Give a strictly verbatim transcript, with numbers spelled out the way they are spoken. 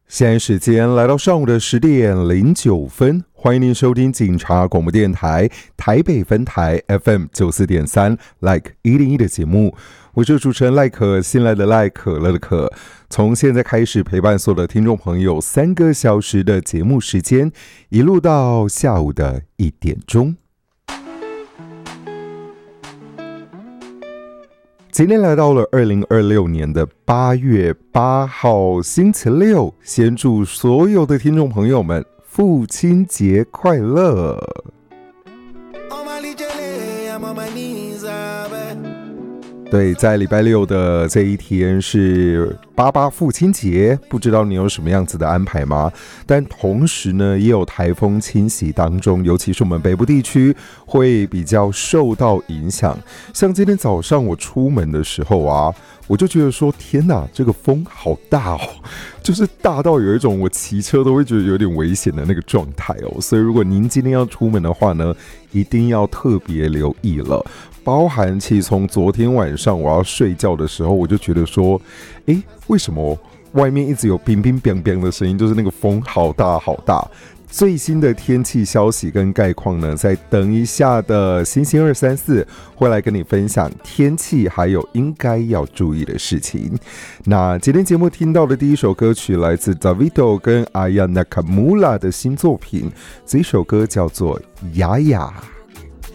现在时间来到上午的十点零九分，欢迎您收听警察广播电台台北分台 F M 九四点三 Like 一零一的节目，我是主持人赖可，新来的赖，可乐的可。从现在开始陪伴所有的听众朋友三个小时的节目时间，一路到下午的一点钟。今天来到了二零二六年的八月八号星期六，先祝所有的听众朋友们父亲节快乐。对，在礼拜六的这一天是八八父亲节，不知道你有什么样子的安排吗？但同时呢，也有台风侵袭当中，尤其是我们北部地区会比较受到影响。像今天早上我出门的时候啊，我就觉得说，天哪，这个风好大哦，就是大到有一种我骑车都会觉得有点危险的那个状态哦。所以如果您今天要出门的话呢，一定要特别留意了。包含其实从昨天晚上我要睡觉的时候，我就觉得说，诶，为什么外面一直有冰冰冰冰的声音，就是那个风好大好大。最新的天气消息跟概况呢，在等一下的星星二三四会来跟你分享天气还有应该要注意的事情。那今天节目听到的第一首歌曲来自 Davido 跟 Aya Nakamura 的新作品，这首歌叫做雅雅。